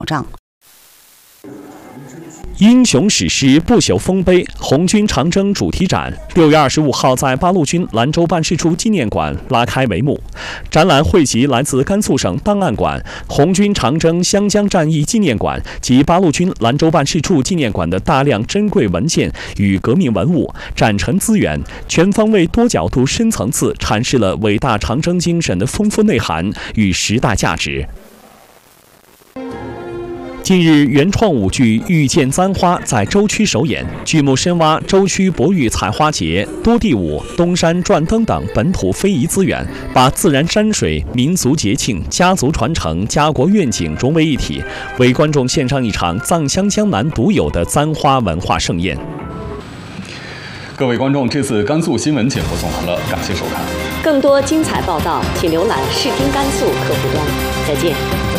障。 英雄史诗不朽丰碑红军长征主题展6月25号在八路军兰州办事处纪念馆拉开帷幕。展览汇集来自甘肃省档案馆、红军长征湘江战役纪念馆及八路军兰州办事处纪念馆的大量珍贵文件与革命文物、展陈资源，全方位、多角度、深层次阐释了伟大长征精神的丰富内涵与时代价值。近日，原创舞剧《遇见簪花》在舟区首演，剧目深挖舟区博玉采花节、多地舞、东山转灯等本土非遗资源，把自然山水、民族节庆、家族传承、家国愿景融为一体，为观众献上一场藏乡江南独有的簪花文化盛宴。 各位观众，这次甘肃新闻节目送完了，感谢收看。 更多精彩报道，请浏览视听甘肃客户端。再见。